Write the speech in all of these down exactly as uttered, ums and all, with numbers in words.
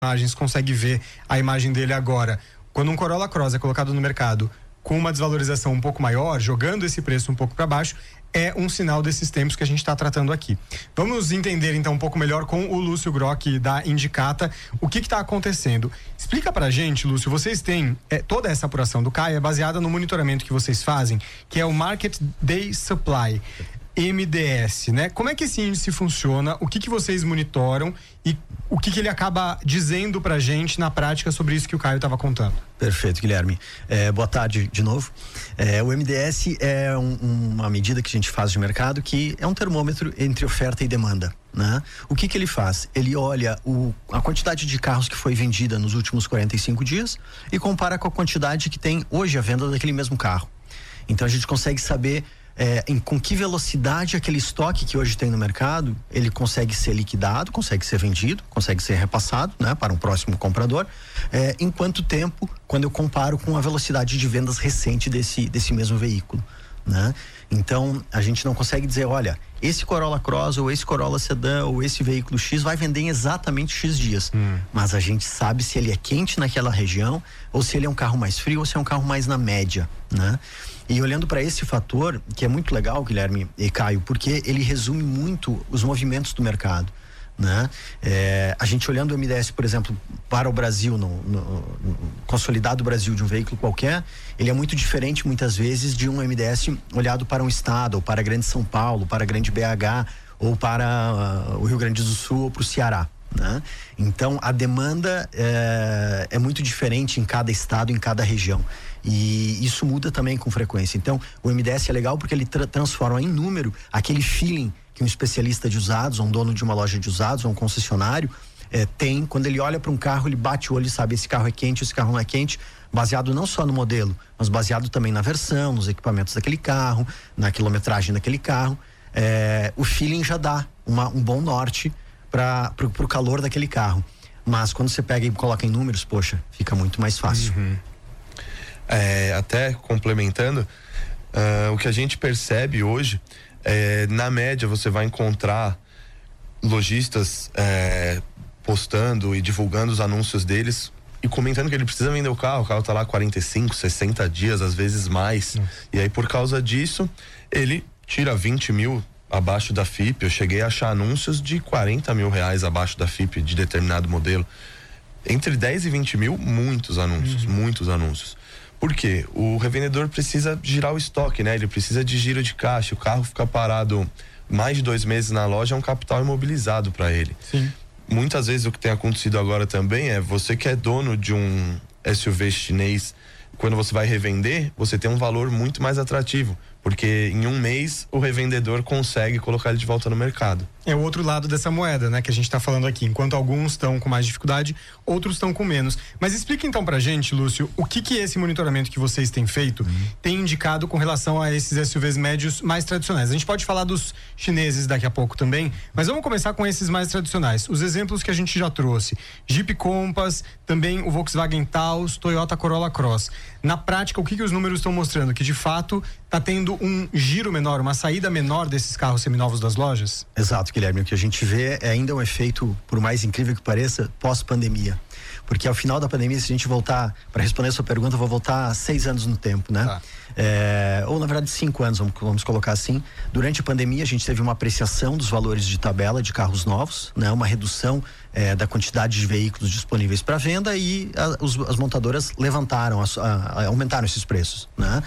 imagens, consegue ver a imagem dele agora. Quando um Corolla Cross é colocado no mercado com uma desvalorização um pouco maior, jogando esse preço um pouco para baixo, é um sinal desses tempos que a gente está tratando aqui. Vamos entender então um pouco melhor com o Lúcio Grock da Indicata o que está acontecendo. Explica pra gente, Lúcio, vocês têm é, toda essa apuração do C A I é baseada no monitoramento que vocês fazem, que é o Market Day Supply, M D S, né? Como é que esse índice funciona? O que que vocês monitoram e o que que ele acaba dizendo pra gente na prática sobre isso que o Caio estava contando? Perfeito, Guilherme. É, boa tarde de novo. É, o M D S é um, uma medida que a gente faz de mercado que é um termômetro entre oferta e demanda, né? O que que ele faz? Ele olha o, a quantidade de carros que foi vendida nos últimos quarenta e cinco dias e compara com a quantidade que tem hoje a venda daquele mesmo carro. Então a gente consegue saber É, em, com que velocidade aquele estoque que hoje tem no mercado ele consegue ser liquidado, consegue ser vendido, consegue ser repassado, né, para um próximo comprador, é, em quanto tempo, quando eu comparo com a velocidade de vendas recente desse, desse mesmo veículo, né? Então a gente não consegue dizer, olha, esse Corolla Cross ou esse Corolla Sedan ou esse veículo X vai vender em exatamente X dias, hum. mas a gente sabe se ele é quente naquela região ou se ele é um carro mais frio ou se é um carro mais na média, né? E olhando para esse fator, que é muito legal, Guilherme e Caio, porque ele resume muito os movimentos do mercado, né? É, a gente olhando o M D S, por exemplo, para o Brasil, no, no, no consolidado Brasil de um veículo qualquer, ele é muito diferente muitas vezes de um M D S olhado para um estado, ou para a grande São Paulo, para a grande B H, ou para uh, o Rio Grande do Sul, ou para o Ceará, né? Então a demanda é, é muito diferente em cada estado, em cada região, e isso muda também com frequência. Então o M D S é legal porque ele tra- transforma em número aquele feeling que um especialista de usados, um dono de uma loja de usados, ou um concessionário é, tem, quando ele olha para um carro, ele bate o olho e sabe, esse carro é quente, esse carro não é quente, baseado não só no modelo, mas baseado também na versão, nos equipamentos daquele carro, na quilometragem daquele carro. É, o feeling já dá uma, um bom norte para o calor daquele carro, mas quando você pega e coloca em números, poxa, fica muito mais fácil. Uhum. É, até complementando, uh, o que a gente percebe hoje é, na média você vai encontrar lojistas é, postando e divulgando os anúncios deles e comentando que ele precisa vender o carro, o carro tá lá quarenta e cinco, sessenta dias, às vezes mais. Nossa. E aí por causa disso ele tira vinte mil abaixo da F I P. Eu cheguei a achar anúncios de quarenta mil reais abaixo da F I P de determinado modelo. Entre dez e vinte mil, muitos anúncios, uhum. muitos anúncios. Por quê? O revendedor precisa girar o estoque, né? Ele precisa de giro de caixa. O carro fica parado mais de dois meses na loja, é um capital imobilizado para ele. Sim. Muitas vezes o que tem acontecido agora também é você que é dono de um S U V chinês, quando você vai revender, você tem um valor muito mais atrativo, porque em um mês o revendedor consegue colocar ele de volta no mercado. É o outro lado dessa moeda, né, que a gente está falando aqui. Enquanto alguns estão com mais dificuldade, outros estão com menos. Mas explica então pra gente, Lúcio, o que que esse monitoramento que vocês têm feito uhum. tem indicado com relação a esses S U Vs médios mais tradicionais. A gente pode falar dos chineses daqui a pouco também, mas vamos começar com esses mais tradicionais. Os exemplos que a gente já trouxe: Jeep Compass, também o Volkswagen Taos, Toyota Corolla Cross. Na prática, o que que os números estão mostrando? Que de fato está tendo um giro menor, uma saída menor desses carros seminovos das lojas? Exato, Guilherme. O que a gente vê é ainda um efeito, por mais incrível que pareça, pós-pandemia. Porque ao final da pandemia, se a gente voltar, para responder a sua pergunta, eu vou voltar seis anos no tempo, né? Tá. É, ou na verdade cinco anos, vamos, vamos colocar assim. Durante a pandemia a gente teve uma apreciação dos valores de tabela de carros novos, né? Uma redução é, da quantidade de veículos disponíveis para venda e a, os, as montadoras levantaram, a, a, aumentaram esses preços, né?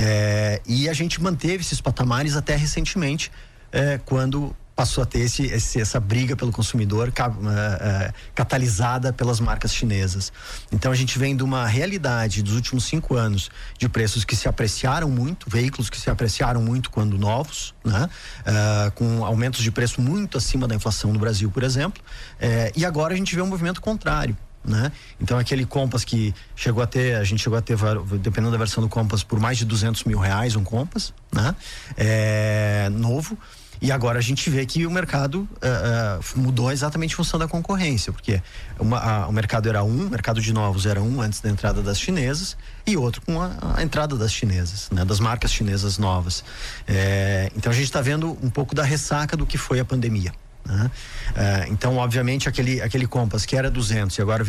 É, e a gente manteve esses patamares até recentemente, é, quando passou a ter esse, esse, essa briga pelo consumidor ca, uh, uh, catalisada pelas marcas chinesas. Então a gente vem de uma realidade dos últimos cinco anos de preços que se apreciaram muito, veículos que se apreciaram muito quando novos, né? Uh, com aumentos de preço muito acima da inflação no Brasil, por exemplo, uh, e agora a gente vê um movimento contrário, né? Então aquele Compass que chegou a ter, a gente chegou a ter, dependendo da versão do Compass, por mais de duzentos mil reais um Compass, né? É, novo. E agora a gente vê que o mercado uh, uh, mudou exatamente em função da concorrência, porque uma, a, o mercado era um, o mercado de novos era um antes da entrada das chinesas e outro com a, a entrada das chinesas, né, das marcas chinesas novas. É, então a gente está vendo um pouco da ressaca do que foi a pandemia. Né? É, então, obviamente, aquele, aquele Compass que era duzentos e agora